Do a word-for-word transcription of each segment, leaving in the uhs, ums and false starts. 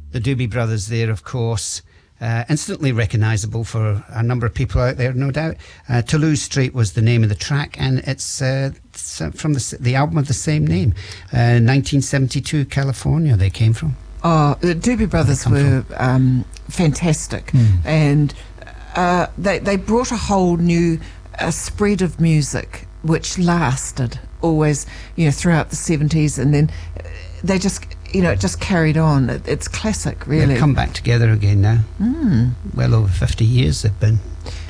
The Doobie Brothers there, of course. Uh, instantly recognisable for a number of people out there, no doubt. Uh, Toulouse Street was the name of the track, and it's, uh, it's uh, from the, the album of the same name. Uh, nineteen seventy-two, California, they came from. Oh, the Doobie Brothers were um, fantastic, mm. and uh, they they brought a whole new uh, spread of music, which lasted always, you know, throughout the seventies, and then they just, you know, it just carried on. It, it's classic, really. They've come back together again now. Mm. Well over fifty years they've been.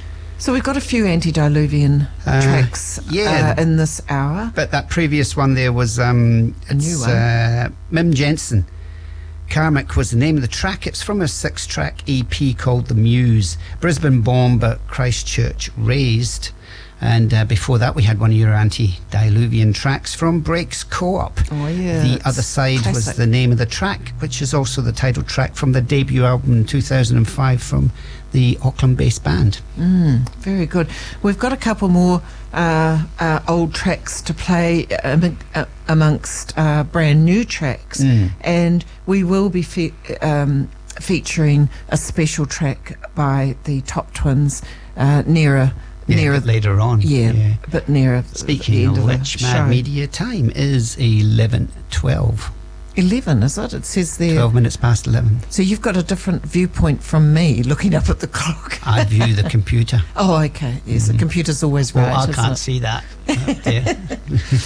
So we've got a few antediluvian uh, tracks yeah, uh, in this hour. But that previous one there was um, a new one. Uh, Mim Jensen. Karmic was the name of the track. It's from a six-track E P called The Muse. Brisbane born, but Christchurch raised. And uh, before that, we had one of your antediluvian tracks from Breaks Co-op. Oh, yeah. The Other Side classic. was the name of the track, which is also the title track from the debut album in two thousand five from the Auckland-based band. Mm, very good. We've got a couple more uh, uh, old tracks to play um, uh, amongst uh, brand new tracks. Mm. And we will be fe- um, featuring a special track by the Top Twins, uh, nearer Yeah, nearer later on. Yeah, yeah, but nearer. Speaking the end of of which, the Mad show. Media time is eleven twelve. eleven, is it? It says there. twelve minutes past eleven. So you've got a different viewpoint from me, looking up at the clock. I view the computer. Oh, okay. Yes, Mm-hmm. the computer's always Well, right. I can't it? see that up there.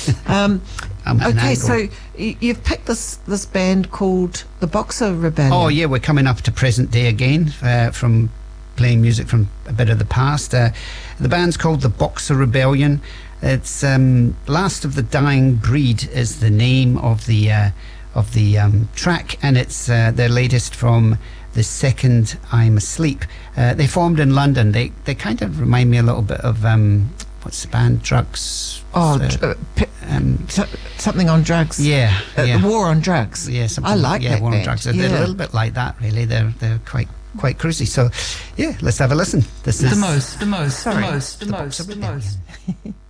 um, I'm at an okay, angle. so y- you've picked this this band called the Boxer Rebellion. Oh yeah, we're coming up to present day again uh, from playing music from a bit of the past. Uh, the band's called the Boxer Rebellion. It's um, Last of the Dying Breed is the name of the uh, of the um, track, and it's uh, their latest from the second I'm Asleep. Uh, they formed in London. They they kind of remind me a little bit of um, what's the band? Drugs. Oh, uh, dr- uh, p- um, so- something on drugs. yeah, Uh, yeah. The War on Drugs. Yeah, something I like yeah, that War on band. Drugs. They're Yeah. a little bit like that, really. They're they're quite quite cruisy. So, yeah, let's have a listen. This is The most, the most, Sorry. the most, the The most, Boxer the Rebellion. most.